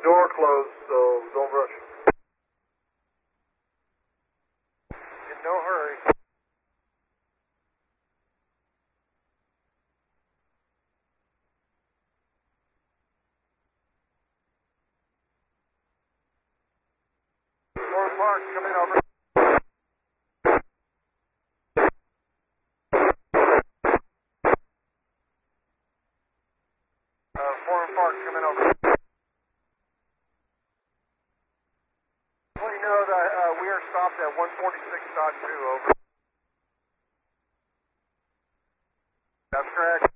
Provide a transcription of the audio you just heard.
Door closed, so don't rush. In no hurry. Foreign Park, come in over. Foreign Park, come in over. Let you know that we are stopped at 146.2, over. That's correct.